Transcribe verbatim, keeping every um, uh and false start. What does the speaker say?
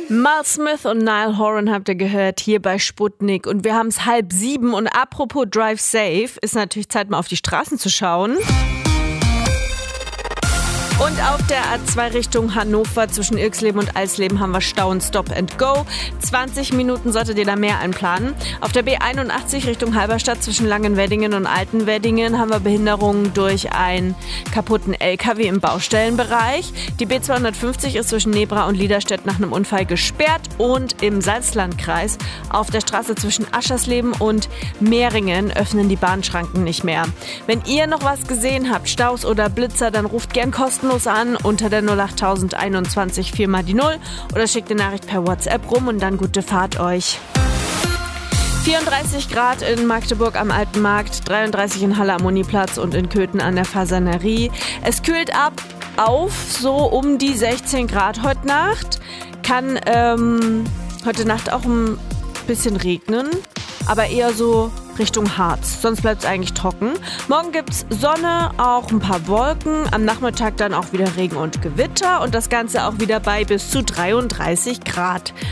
Miles Smith und Niall Horan habt ihr gehört hier bei Sputnik und wir haben es halb sieben und apropos Drive Safe, ist natürlich Zeit mal auf die Straßen zu schauen. Und auf der A zwei Richtung Hannover zwischen Irxleben und Eisleben haben wir Stau und Stop and Go. zwanzig Minuten solltet ihr da mehr einplanen. Auf der B einundachtzig Richtung Halberstadt zwischen Langenweddingen und Altenweddingen haben wir Behinderungen durch einen kaputten L K W im Baustellenbereich. Die B zweihundertfünfzig ist zwischen Nebra und Liederstedt nach einem Unfall gesperrt und im Salzlandkreis auf der Straße zwischen Aschersleben und Mehringen öffnen die Bahnschranken nicht mehr. Wenn ihr noch was gesehen habt, Staus oder Blitzer, dann ruft gern kostenlos an unter der null acht null eins eins vier mal die null oder schickt eine Nachricht per WhatsApp rum und dann gute Fahrt euch. vierunddreißig Grad in Magdeburg am Alten Markt, dreiunddreißig in Halle am Uniplatz und in Köthen an der Fasanerie. Es kühlt ab auf so um die sechzehn Grad heute Nacht. Kann ähm, heute Nacht auch ein bisschen regnen, aber eher so Richtung Harz. Sonst bleibt es eigentlich trocken. Morgen gibt's Sonne, auch ein paar Wolken. Am Nachmittag dann auch wieder Regen und Gewitter und das Ganze auch wieder bei bis zu dreiunddreißig Grad.